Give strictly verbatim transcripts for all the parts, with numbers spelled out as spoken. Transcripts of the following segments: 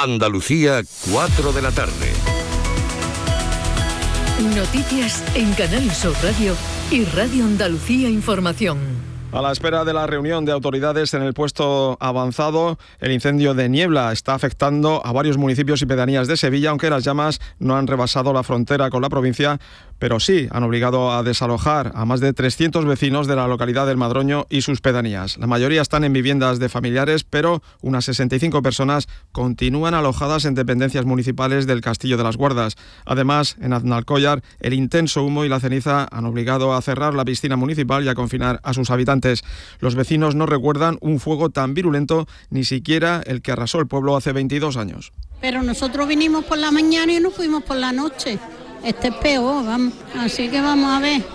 Andalucía, cuatro de la tarde. Noticias en Canal Sur Radio y Radio Andalucía Información. A la espera de la reunión de autoridades en el puesto avanzado, el incendio de Niebla está afectando a varios municipios y pedanías de Sevilla, aunque las llamas no han rebasado la frontera con la provincia, pero sí han obligado a desalojar a más de trescientos vecinos de la localidad del Madroño y sus pedanías. La mayoría están en viviendas de familiares, pero unas sesenta y cinco personas continúan alojadas en dependencias municipales del Castillo de las Guardas. Además, en Aznalcóllar, el intenso humo y la ceniza han obligado a cerrar la piscina municipal y a confinar a sus habitantes. Los vecinos no recuerdan un fuego tan virulento, ni siquiera el que arrasó el pueblo hace veintidós años. Pero nosotros vinimos por la mañana y nos fuimos por la noche. Este es peor, vamos. Así que vamos a ver.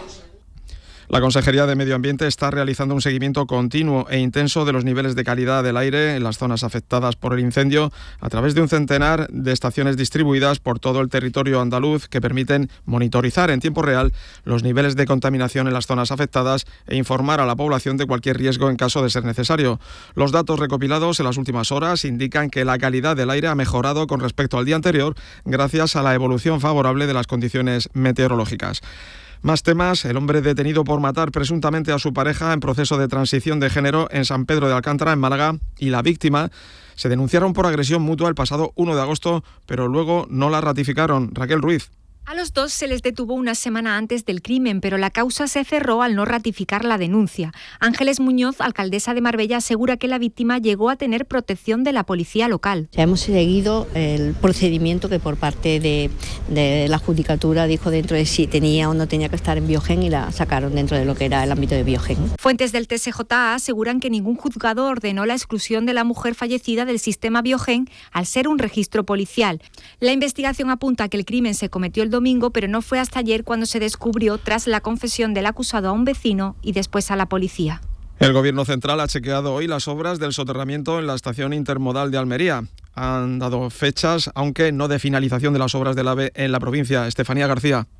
La Consejería de Medio Ambiente está realizando un seguimiento continuo e intenso de los niveles de calidad del aire en las zonas afectadas por el incendio a través de un centenar de estaciones distribuidas por todo el territorio andaluz que permiten monitorizar en tiempo real los niveles de contaminación en las zonas afectadas e informar a la población de cualquier riesgo en caso de ser necesario. Los datos recopilados en las últimas horas indican que la calidad del aire ha mejorado con respecto al día anterior gracias a la evolución favorable de las condiciones meteorológicas. Más temas. El hombre detenido por matar presuntamente a su pareja en proceso de transición de género en San Pedro de Alcántara, en Málaga, y la víctima se denunciaron por agresión mutua el pasado uno de agosto, pero luego no la ratificaron. Raquel Ruiz. A los dos se les detuvo una semana antes del crimen, pero la causa se cerró al no ratificar la denuncia. Ángeles Muñoz, alcaldesa de Marbella, asegura que la víctima llegó a tener protección de la policía local. Ya hemos seguido el procedimiento que por parte de, de la Judicatura dijo dentro de si tenía o no tenía que estar en Biogen y la sacaron dentro de lo que era el ámbito de Biogen. Fuentes del T S J A aseguran que ningún juzgado ordenó la exclusión de la mujer fallecida del sistema Biogen al ser un registro policial. La investigación apunta que el crimen se cometió el domingo, pero no fue hasta ayer cuando se descubrió tras la confesión del acusado a un vecino y después a la policía. El Gobierno central ha chequeado hoy las obras del soterramiento en la estación intermodal de Almería. Han dado fechas, aunque no de finalización de las obras del AVE en la provincia. Estefanía García.